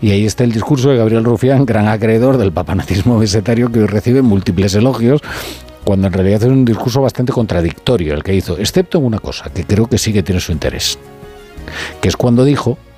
Y ahí está el discurso de Gabriel Rufián, gran acreedor del papanatismo mesetario, que hoy recibe múltiples elogios, cuando en realidad es un discurso bastante contradictorio el que hizo, excepto en una cosa, que creo que sí que tiene su interés, que es cuando dijo